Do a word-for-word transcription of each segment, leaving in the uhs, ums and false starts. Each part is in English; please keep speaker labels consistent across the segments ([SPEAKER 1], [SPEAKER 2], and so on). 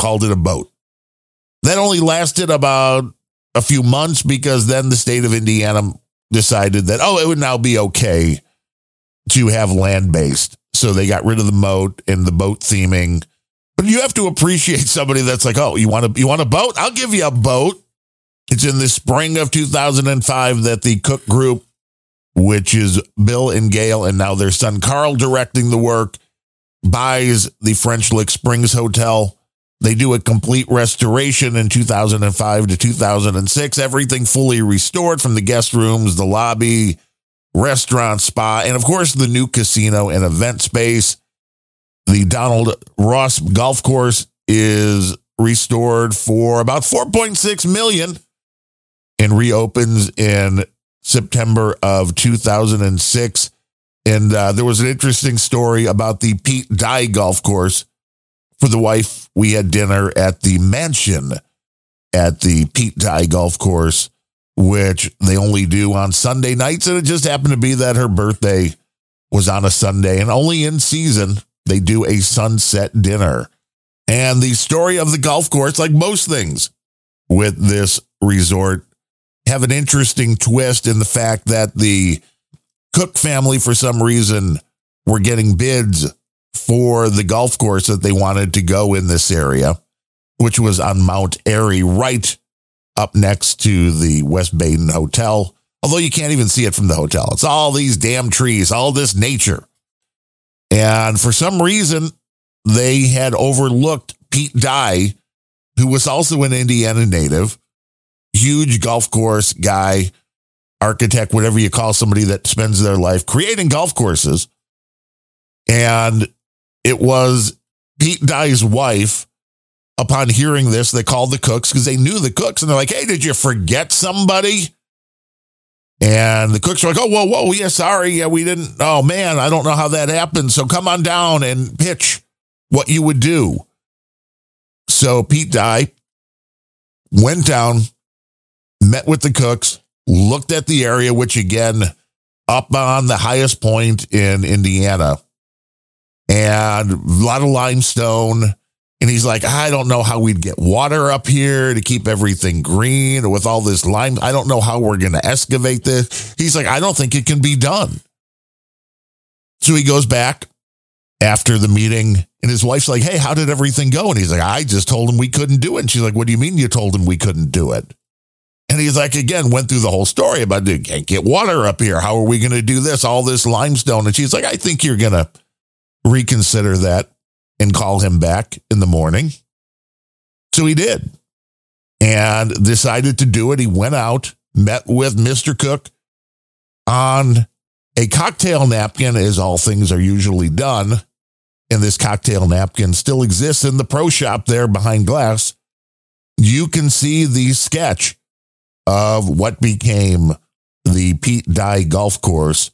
[SPEAKER 1] called it a boat. That only lasted about a few months because then the state of Indiana decided that, oh, it would now be okay to have land-based. So they got rid of the moat and the boat theming. But you have to appreciate somebody that's like, oh, you want a, you want a boat? I'll give you a boat. It's in the spring of two thousand five that the Cook Group, which is Bill and Gail, and now their son Carl directing the work, buys the French Lick Springs Hotel. They do a complete restoration in two thousand five to two thousand six. Everything fully restored, from the guest rooms, the lobby, restaurant, spa, and of course the new casino and event space. The Donald Ross Golf Course is restored for about four point six million dollars and reopens in September of two thousand six. And uh, there was an interesting story about the Pete Dye Golf Course. For the wife, we had dinner at the mansion at the Pete Dye Golf Course, which they only do on Sunday nights. And it just happened to be that her birthday was on a Sunday, and only in season they do a sunset dinner. And the story of the golf course, like most things with this resort, have an interesting twist in the fact that the Cook family, for some reason, were getting bids for the golf course that they wanted to go in this area, which was on Mount Airy, right up next to the West Baden Hotel. Although you can't even see it from the hotel. It's all these damn trees, all this nature. And for some reason, they had overlooked Pete Dye, who was also an Indiana native, huge golf course guy, architect, whatever you call somebody that spends their life creating golf courses. And it was Pete Dye's wife. Upon hearing this, they called the Cooks because they knew the Cooks, and they're like, hey, did you forget somebody? And the Cooks were like, oh, whoa, whoa, yeah, sorry. Yeah, we didn't. Oh, man, I don't know how that happened. So come on down and pitch what you would do. So Pete Dye went down, met with the Cooks, looked at the area, which again, up on the highest point in Indiana, and a lot of limestone. And he's like, I don't know how we'd get water up here to keep everything green with all this lime. I don't know how we're going to excavate this. He's like, I don't think it can be done. So he goes back after the meeting, and his wife's like, hey, how did everything go? And he's like, I just told him we couldn't do it. And she's like, what do you mean you told him we couldn't do it? And he's like, again, went through the whole story about, you can't get water up here. How are we going to do this? All this limestone. And she's like, I think you're going to reconsider that and call him back in the morning. So he did, and decided to do it. He went out, met with Mister Cook on a cocktail napkin, as all things are usually done. And this cocktail napkin still exists in the pro shop there behind glass. You can see the sketch of what became the Pete Dye Golf Course.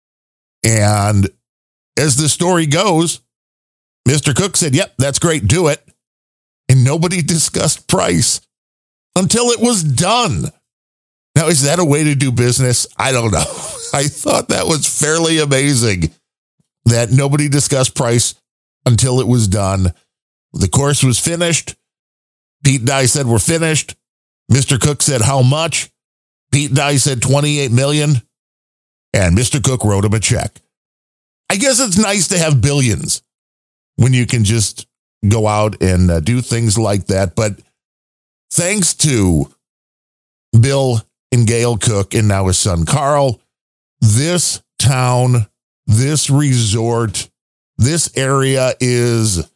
[SPEAKER 1] And as the story goes, Mister Cook said, yep, that's great, do it. And nobody discussed price until it was done. Now, is that a way to do business? I don't know. I thought that was fairly amazing that nobody discussed price until it was done. The course was finished. Pete Dye said, we're finished. Mister Cook said, how much? Pete Dye said twenty-eight million dollars. And Mister Cook wrote him a check. I guess it's nice to have billions when you can just go out and uh, do things like that. But thanks to Bill and Gail Cook and now his son Carl, this town, this resort, this area is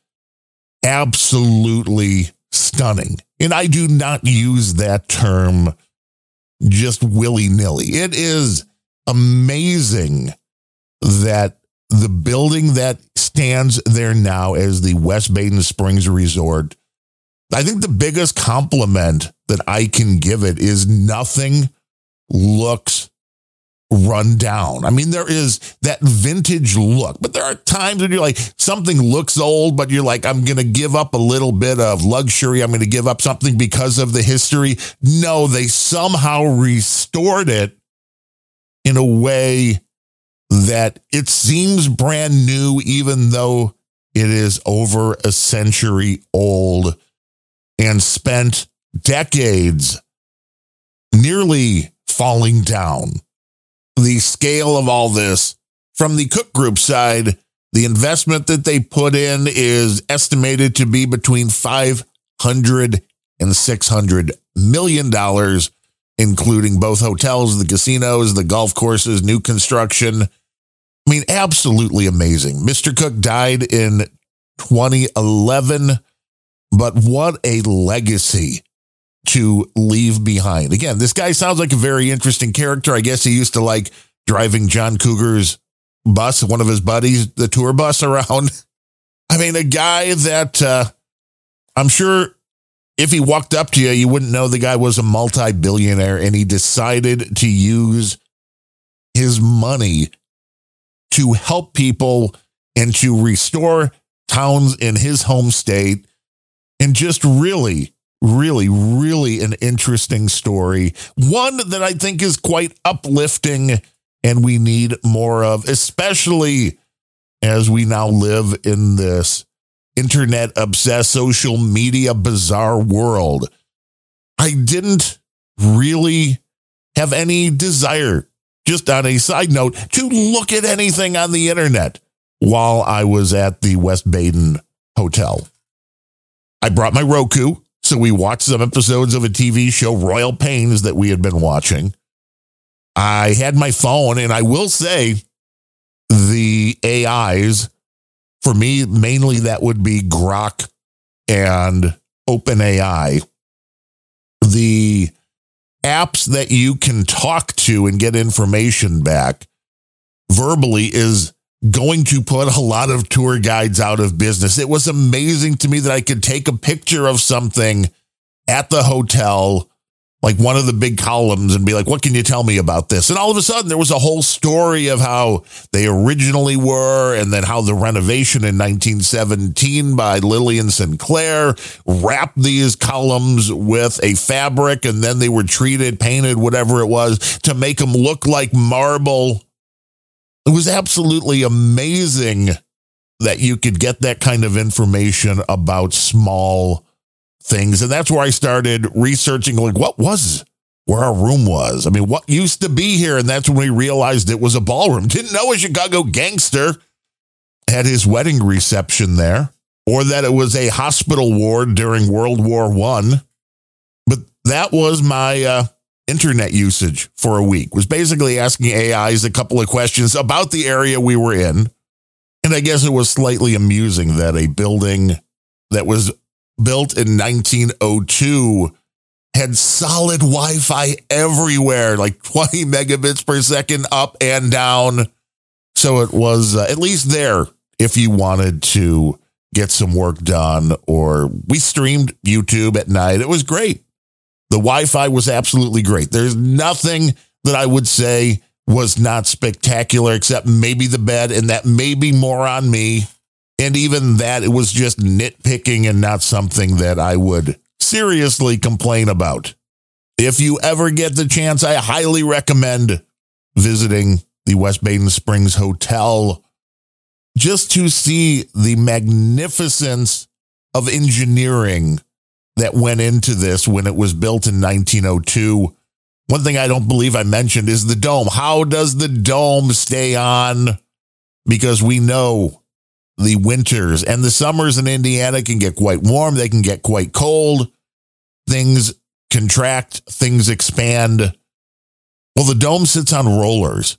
[SPEAKER 1] absolutely stunning. And I do not use that term just willy-nilly. It is amazing that the building that stands there now as the West Baden Springs Resort, I think the biggest compliment that I can give it is nothing looks run down. I mean, there is that vintage look, but there are times when you're like, something looks old, but you're like, I'm going to give up a little bit of luxury. I'm going to give up something because of the history. No, they somehow restored it in a way that it seems brand new, even though it is over a century old. spent decades nearly falling down. The scale of all this from the Cook Group side, the investment that they put in is estimated to be between five hundred and six hundred million dollars, including both hotels, the casinos, the golf courses, new construction. I mean, absolutely amazing. Mister Cook died in twenty eleven, but what a legacy to leave behind. Again, this guy sounds like a very interesting character. I guess he used to like driving John Cougar's bus, one of his buddies, the tour bus around. I mean, a guy that uh, I'm sure if he walked up to you, you wouldn't know the guy was a multi-billionaire, and he decided to use his money to help people and to restore towns in his home state. And just really, really, really an interesting story. One that I think is quite uplifting and we need more of, especially as we now live in this internet obsessed, social media bizarre world. I didn't really have any desire, just on a side note, to look at anything on the internet while I was at the West Baden Hotel. I brought my Roku, so we watched some episodes of a T V show, Royal Pains, that we had been watching. I had my phone, and I will say the A Is, for me, mainly that would be Grok and OpenAI. The apps that you can talk to and get information back verbally is going to put a lot of tour guides out of business. It was amazing to me that I could take a picture of something at the hotel, like one of the big columns, and be like, what can you tell me about this? And all of a sudden there was a whole story of how they originally were, and then how the renovation in nineteen seventeen by Lillian Sinclair wrapped these columns with a fabric, and then they were treated, painted, whatever it was, to make them look like marble. It was absolutely amazing that you could get that kind of information about small things. And that's where I started researching, like, what was where our room was? I mean, what used to be here? And that's when we realized it was a ballroom. Didn't know a Chicago gangster had his wedding reception there, or that it was a hospital ward during World War One. But that was my uh, internet usage for a week, was basically asking A Is a couple of questions about the area we were in. And I guess it was slightly amusing that a building that was built in nineteen oh two had solid Wi-Fi everywhere, like twenty megabits per second up and down. So it was uh, at least there if you wanted to get some work done, or we streamed YouTube at night. It was great. The Wi-Fi was absolutely great. There's nothing that I would say was not spectacular, except maybe the bed, and that may be more on me. And even that, it was just nitpicking and not something that I would seriously complain about. If you ever get the chance, I highly recommend visiting the West Baden Springs Hotel just to see the magnificence of engineering that went into this when it was built in nineteen oh two. One thing I don't believe I mentioned is the dome. How does the dome stay on? Because we know the winters and the summers in Indiana can get quite warm. They can get quite cold. Things contract, things expand. Well, the dome sits on rollers.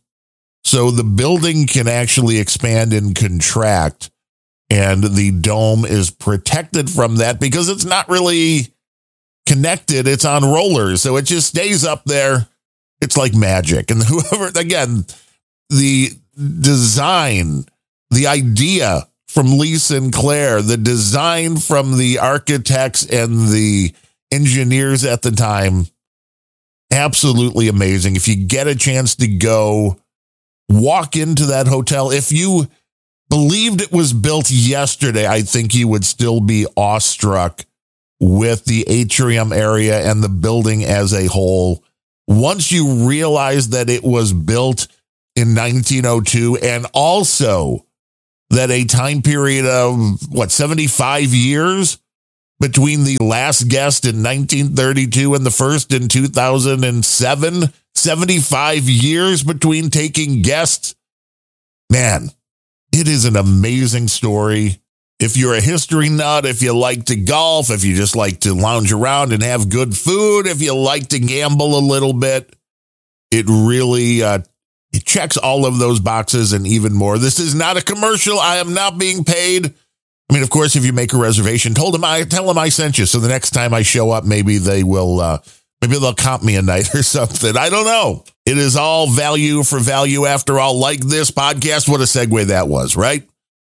[SPEAKER 1] So the building can actually expand and contract. And the dome is protected from that because it's not really connected. It's on rollers. So it just stays up there. It's like magic. And whoever, again, the design, the idea from Lee Sinclair, the design from the architects and the engineers at the time, absolutely amazing. If you get a chance to go walk into that hotel, if you believed it was built yesterday, I think you would still be awestruck with the atrium area and the building as a whole. Once you realize that it was built in nineteen oh two, and also that a time period of, what, seventy-five years between the last guest in nineteen thirty-two and the first in two thousand seven. seventy-five years between taking guests. Man, it is an amazing story. If you're a history nut, if you like to golf, if you just like to lounge around and have good food, if you like to gamble a little bit, it really uh, it checks all of those boxes and even more. This is not a commercial. I am not being paid. I mean, of course, if you make a reservation, told them I tell them I sent you. So the next time I show up, maybe they will, uh, maybe they'll comp me a night or something. I don't know. It is all value for value after all, like this podcast. What a segue that was, right?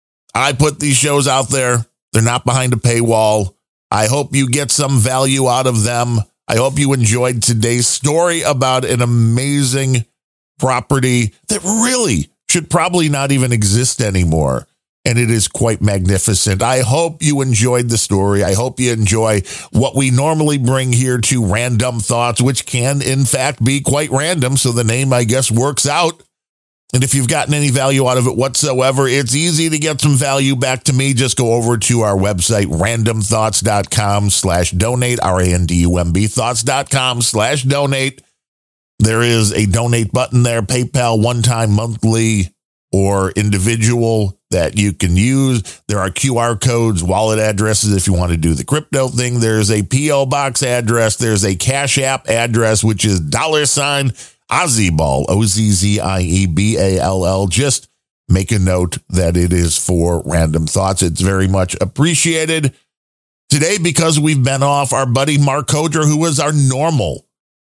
[SPEAKER 1] I put these shows out there. They're not behind a paywall. I hope you get some value out of them. I hope you enjoyed today's story about an amazing property that really should probably not even exist anymore. And it is quite magnificent. I hope you enjoyed the story. I hope you enjoy what we normally bring here to Random Thoughts, which can, in fact, be quite random. So the name, I guess, works out. And if you've gotten any value out of it whatsoever, it's easy to get some value back to me. Just go over to our website, randomthoughts.com slash donate, R A N D U M B, thoughts.com slash donate. There is a donate button there, PayPal, one-time, monthly, or individual that you can use. There are Q R codes, wallet addresses if you want to do the crypto thing. There's a P O box address. There's a Cash App address, which is dollar sign Ozziball, O Z Z I E B A L L. Just make a note that it is for Random Thoughts. It's very much appreciated. Today, because we've been off, our buddy Mark Hodger, who was our normal,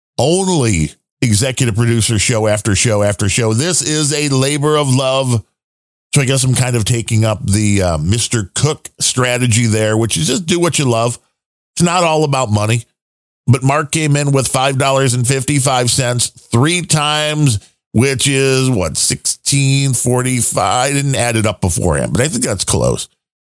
[SPEAKER 1] only executive producer show after show after show. This is a labor of love. So I guess I'm kind of taking up the uh, Mister Cook strategy there, which is just do what you love. It's not all about money. But Mark came in with five dollars and fifty-five cents three times, which is what, sixteen forty-five. I didn't add it up beforehand, but I think that's close.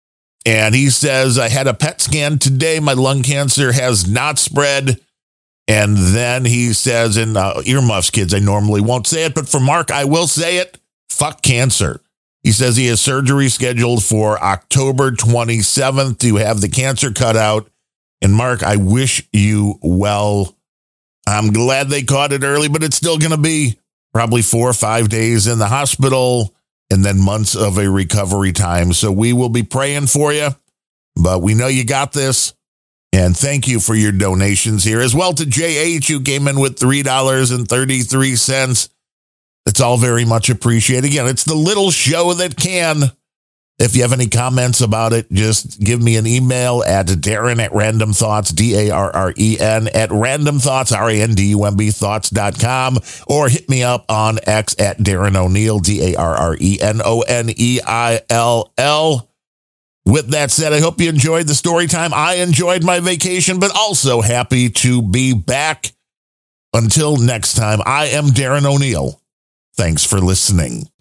[SPEAKER 1] And he says, I had a P E T scan today. My lung cancer has not spread. And then he says, in uh, earmuffs, kids, I normally won't say it, but for Mark, I will say it. Fuck cancer. He says he has surgery scheduled for October twenty-seventh to have the cancer cut out. And Mark, I wish you well. I'm glad they caught it early, but it's still going to be probably four or five days in the hospital and then months of a recovery time. So we will be praying for you, but we know you got this. And thank you for your donations here as well to J H, who came in with three dollars and thirty-three cents. It's all very much appreciated. Again, it's the little show that can. If you have any comments about it, just give me an email at Darren at Random Thoughts, D A R R E N, at Random Thoughts, R A N D U M B, thoughts dot com, or hit me up on X at Darren O'Neill, D A R R E N O N E I L L. With that said, I hope you enjoyed the story time. I enjoyed my vacation, but also happy to be back. Until next time, I am Darren O'Neill. Thanks for listening.